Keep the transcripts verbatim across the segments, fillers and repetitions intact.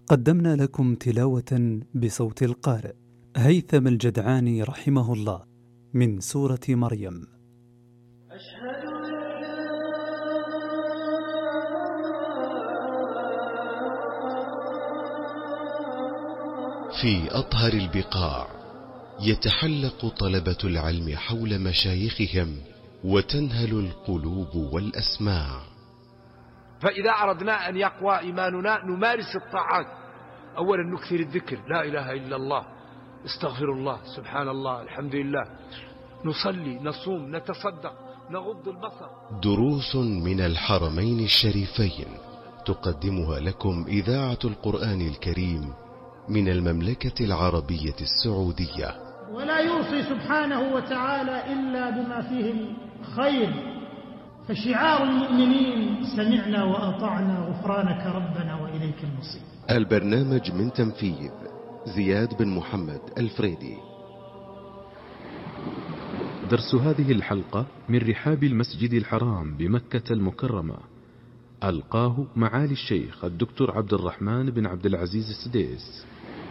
قدمنا لكم تلاوة بصوت القارئ هيثم الجدعاني رحمه الله من سورة مريم. في أطهر البقاع يتحلق طلبة العلم حول مشايخهم وتنهل القلوب والأسماع. فإذا أردنا أن يقوى إيماننا نمارس الطاعات. أولا نكثر الذكر، لا إله إلا الله، استغفر الله، سبحان الله، الحمد لله، نصلي، نصوم، نتصدق، نغض البصر. دروس من الحرمين الشريفين تقدمها لكم إذاعة القرآن الكريم من المملكة العربية السعودية. ولا يوصي سبحانه وتعالى إلا بما فيه الخير، فشعار المؤمنين سمعنا وأطعنا غفرانك ربنا وإليك المصير. البرنامج من تنفيذ زياد بن محمد الفريدي. درس هذه الحلقة من رحاب المسجد الحرام بمكة المكرمة، ألقاه معالي الشيخ الدكتور عبد الرحمن بن عبد العزيز السديس.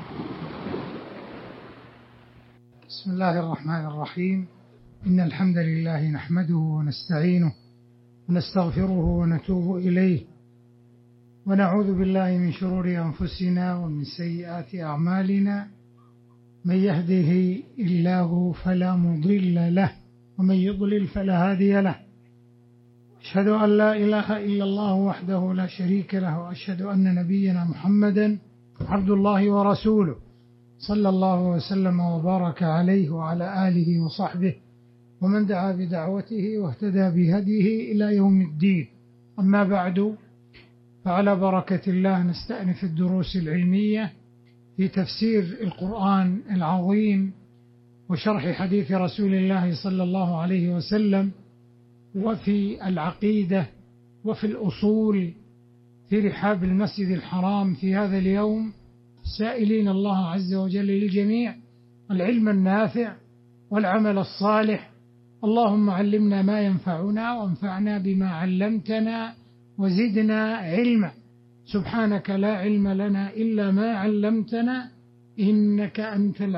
بسم الله الرحمن الرحيم. إن الحمد لله نحمده ونستعينه ونستغفره ونتوب إليه، ونعوذ بالله من شرور أنفسنا ومن سيئات أعمالنا. من يهده الله فلا مضل له ومن يضلل فلا هادي له. أشهد أن لا إله إلا الله وحده لا شريك له، وأشهد أن نبينا محمدا عبد الله ورسوله، صلى الله وسلم وبارك عليه وعلى آله وصحبه ومن دعا بدعوته واهتدى بهديه إلى يوم الدين. أما بعد، فعلى بركة الله نستأنف الدروس العلمية في تفسير القرآن العظيم وشرح حديث رسول الله صلى الله عليه وسلم، وفي العقيدة وفي الأصول في رحاب المسجد الحرام في هذا اليوم، سائلين الله عز وجل للجميع العلم النافع والعمل الصالح. اللهم علمنا ما ينفعنا وانفعنا بما علمتنا وزدنا علما. سبحانك لا علم لنا إلا ما علمتنا إنك أنت العليم